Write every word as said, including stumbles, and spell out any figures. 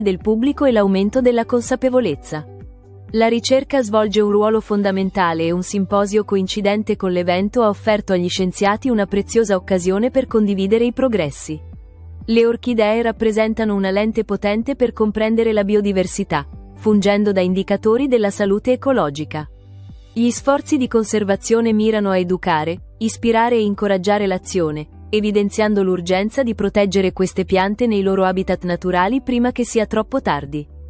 del pubblico e l'aumento della consapevolezza. La ricerca svolge un ruolo fondamentale e un simposio coincidente con l'evento ha offerto agli scienziati una preziosa occasione per condividere i progressi. Le orchidee rappresentano una lente potente per comprendere la biodiversità, fungendo da indicatori della salute ecologica. Gli sforzi di conservazione mirano a educare, ispirare e incoraggiare l'azione, evidenziando l'urgenza di proteggere queste piante nei loro habitat naturali prima che sia troppo tardi.